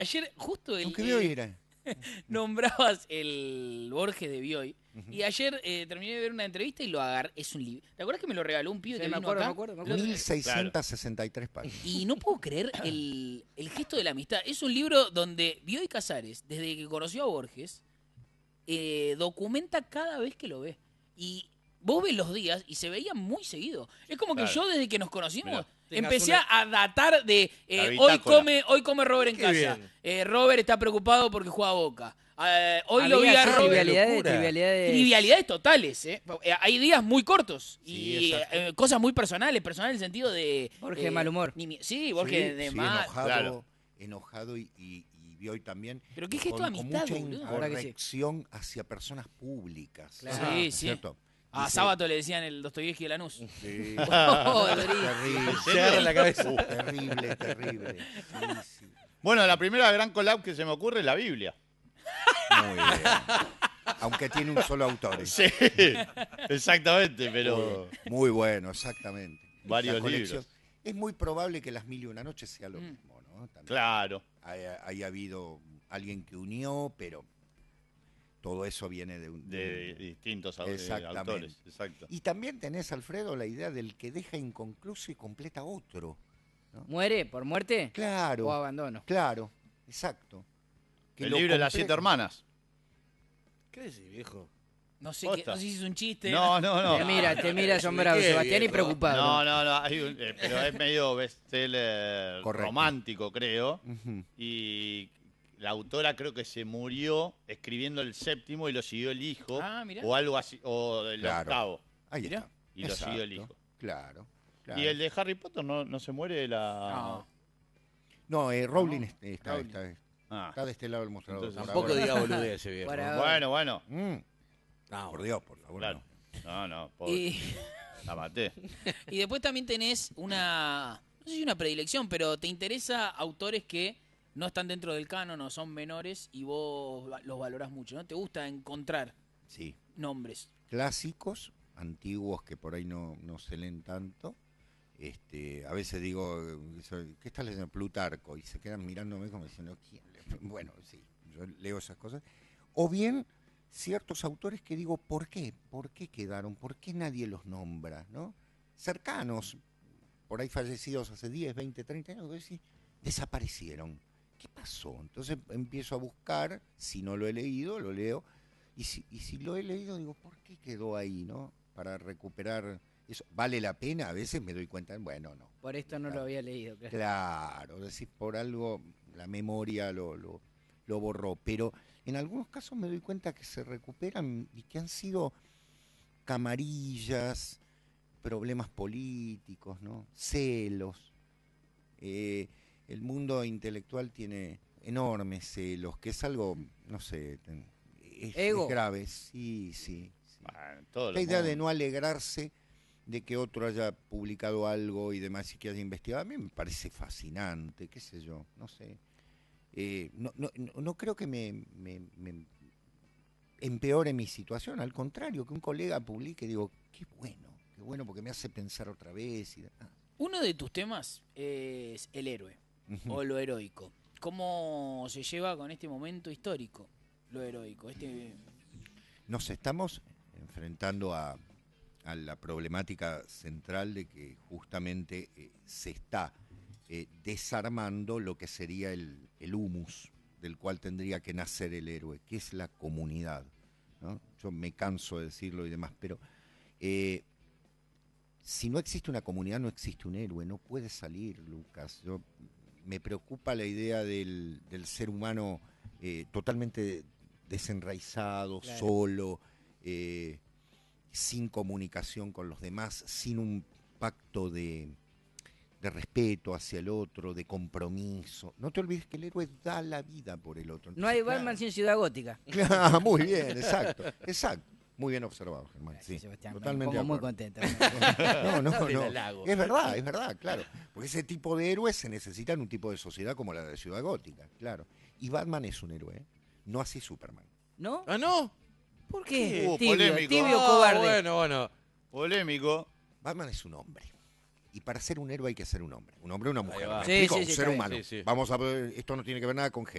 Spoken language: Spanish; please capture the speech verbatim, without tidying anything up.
ayer justo el, Aunque Bioy era. nombrabas el Borges de Bioy. Uh-huh. Y ayer eh, terminé de ver una entrevista y lo agarré. Es un libro. ¿Te acuerdas que me lo regaló un pibe Sí, que me vino acuerdo, acá? me acuerdo, me acuerdo. mil seiscientas sesenta y tres páginas. Y no puedo creer el, el gesto de la amistad. Es un libro donde Bioy Casares, desde que conoció a Borges, eh, documenta cada vez que lo ve. Y vos ves los días y se veía muy seguido. Es como que Claro. yo desde que nos conocimos Mirá, empecé una... a datar de eh, La hoy bitácora. come hoy come Robert en Qué casa. bien. Eh, Robert está preocupado porque juega a Boca. Eh, hoy Había lo vi a así Robert. trivialidades, Locura. trivialidades. Trivialidades totales, ¿eh? Eh, Hay días muy cortos Sí, y exacto. eh, cosas muy personales, personales en el sentido de... Borges de mal humor. ni mi- sí, Borges Sí, de sí, mal... enojado, Claro. enojado y, y, y Bioy también. Pero qué y gesto con, de con amistad, mucha boludo. La verdad que sí. incorrección hacia personas públicas. Claro. Sí, sí. ¿Cierto? A Dice- Sábato le decían el Dostoyevsky de Lanús. Sí. Oh, durísimo. terrible, Se agarra la cabeza. Uh, terrible, terrible. Sí, sí. Bueno, la primera gran collab que se me ocurre es la Biblia. Muy bien. Aunque tiene un solo autor. ¿eh? Sí, exactamente, pero Muy bueno, exactamente. Varios La colección. libros. Es muy probable que Las Mil y Una Noches sea lo Mm. mismo, ¿no? También claro. haya, haya habido alguien que unió, pero todo eso viene de un... De distintos au- eh, Exactamente. autores. Exacto. Y también tenés, Alfredo, la idea del que deja inconcluso y completa otro. ¿Muere por muerte Claro, o abandono? claro, exacto. Que El lo libro de las siete completa. hermanas. ¿Qué decís, viejo? No sé, qué, Posta. no sé si es un chiste. No, no, no. Te mira, te mira asombrado, ¿Qué, Sebastián, y viejo? preocupado. No, no, no. hay un- eh, pero es medio bestseller Correcto. romántico, creo. Ujú. Y la autora creo que se murió escribiendo el séptimo y lo siguió el hijo. Ah, mirá. O algo así. O el Claro. octavo. Ahí Mirá. está. Y lo siguió el Exacto. hijo. Claro, claro. Y el de Harry Potter no, no se muere la. No. No, eh, Rowling No, está, está, Rowling. está, Ah. está de este lado del mostrador. Entonces, por Tampoco ahora. diga boludez ese viejo. Para- Bueno, bueno. Mm, No, por Dios, por favor. Claro. no. No, no, pobre. Y, La maté. y después también tenés una, no sé si una predilección, pero te interesa autores que no están dentro del canon o son menores y vos va- los valorás mucho, ¿no? Te gusta encontrar Sí. nombres. Clásicos, antiguos que por ahí no, no se leen tanto. Este, a veces digo, eh, soy- ¿qué estás leyendo? Plutarco. Y se quedan mirándome como diciendo, ¿quién lee? Bueno, sí, yo leo esas cosas. O bien ciertos autores que digo, ¿por qué? ¿Por qué quedaron? ¿Por qué nadie los nombra? ¿No? Cercanos, por ahí fallecidos hace diez, veinte, treinta años, vos decís, desaparecieron. ¿Qué pasó? Entonces empiezo a buscar, si no lo he leído, lo leo, y si, y si lo he leído, digo, ¿por qué quedó ahí, no? Para recuperar eso. ¿Vale la pena? A veces me doy cuenta, bueno, no. Por esto no lo había leído. Claro. Claro, decir, por algo la memoria lo, lo, lo borró, pero en algunos casos me doy cuenta que se recuperan y que han sido camarillas, problemas políticos, ¿no? Celos. Eh, el mundo intelectual tiene enormes celos, que es algo, no sé, ten- es, Ego. es grave, sí, sí. sí. Bueno, todo La lo idea de mundo. no alegrarse de que otro haya publicado algo y demás y que haya investigado, a mí me parece fascinante, qué sé yo, no sé. Eh, no, no, no- no creo que me, me- me empeore mi situación, al contrario, que un colega publique, digo, qué bueno, qué bueno porque me hace pensar otra vez. Y demás. Uno de tus temas es el héroe Ujú. o lo heroico. ¿Cómo se lleva con este momento histórico lo heroico? Este... Nos estamos enfrentando a, a la problemática central de que justamente eh, se está eh, desarmando lo que sería el, el humus del cual tendría que nacer el héroe, que es la comunidad, ¿no? Yo me canso de decirlo y demás, pero eh, si no existe una comunidad, no existe un héroe, no puede salir, Lucas. Yo, me preocupa la idea del, del ser humano eh, totalmente desenraizado, Claro. solo, eh, sin comunicación con los demás, sin un pacto de, de respeto hacia el otro, de compromiso. No te olvides que el héroe da la vida por el otro. No hay Entonces, Batman sin Ciudad Gótica. Claro, muy bien, exacto, exacto. Muy bien observado, Germán. Gracias, Sí, Sebastián. totalmente Me pongo muy de acuerdo. contento. No, no, Dale no. el halago. Es verdad, es verdad, claro. Porque ese tipo de héroes se necesita en un tipo de sociedad como la de Ciudad Gótica, claro. Y Batman es un héroe, ¿eh? No así Superman. ¿No? ¿Ah, no? ¿Por qué? Uh, tibio, polémico. tibio Ah, cobarde. Bueno, bueno. Polémico. Batman es un hombre. Y para ser un héroe hay que ser un hombre. Un hombre o una mujer. va. ¿Me Sí, explico? sí, Un sí, ser está bien. humano. Sí, sí. Vamos a ver, esto no tiene que ver nada con género.